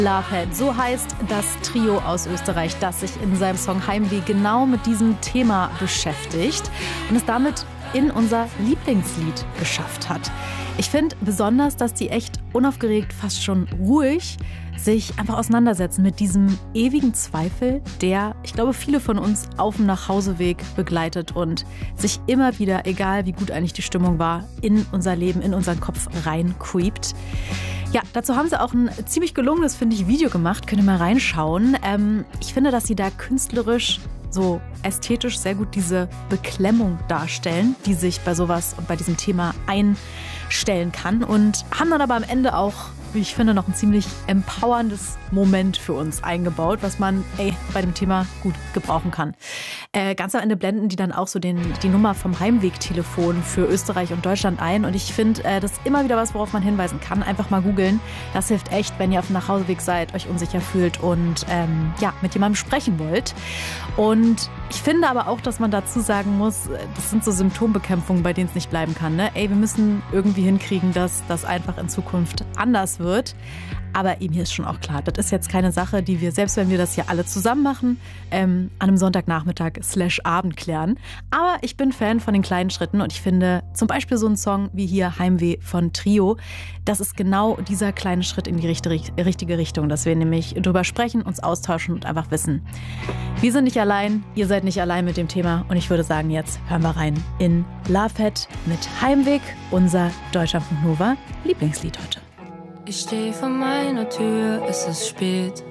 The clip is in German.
Lovehead, so heißt das Trio aus Österreich, das sich in seinem Song Heimweh genau mit diesem Thema beschäftigt und es damit in unser Lieblingslied geschafft hat. Ich finde besonders, dass die echt unaufgeregt, fast schon ruhig sich einfach auseinandersetzen mit diesem ewigen Zweifel, der, ich glaube, viele von uns auf dem Nachhauseweg begleitet und sich immer wieder, egal wie gut eigentlich die Stimmung war, in unser Leben, in unseren Kopf rein creept. Ja, dazu haben sie auch ein ziemlich gelungenes, finde ich, Video gemacht. Könnt ihr mal reinschauen. Ich finde, dass sie da künstlerisch so ästhetisch sehr gut diese Beklemmung darstellen, die sich bei sowas und bei diesem Thema einstellen kann. Und haben dann aber am Ende auch, wie ich finde, noch ein ziemlich empowerndes Moment für uns eingebaut, was man bei dem Thema gut gebrauchen kann. Ganz am Ende blenden die dann auch so die Nummer vom Heimwegtelefon für Österreich und Deutschland ein. Und ich finde, das ist immer wieder was, worauf man hinweisen kann. Einfach mal googeln. Das hilft echt, wenn ihr auf dem Nachhauseweg seid, euch unsicher fühlt und mit jemandem sprechen wollt. Und ich finde aber auch, dass man dazu sagen muss, das sind so Symptombekämpfungen, bei denen es nicht bleiben kann. Ne? Wir müssen irgendwie hinkriegen, dass das einfach in Zukunft anders wird. Aber mir ist schon auch klar, das ist jetzt keine Sache, die wir, selbst wenn wir das hier alle zusammen machen, an einem Sonntagnachmittag/Abend klären. Aber ich bin Fan von den kleinen Schritten und ich finde zum Beispiel so ein Song wie hier Heimweh von Trio, das ist genau dieser kleine Schritt in die richtige Richtung, dass wir nämlich drüber sprechen, uns austauschen und einfach wissen, wir sind nicht allein, ihr seid nicht allein mit dem Thema und ich würde sagen, jetzt hören wir rein in Lovehead mit Heimweg, unser Deutschlandfunk Nova Lieblingslied heute. Ich stehe vor meiner Tür, es ist spät.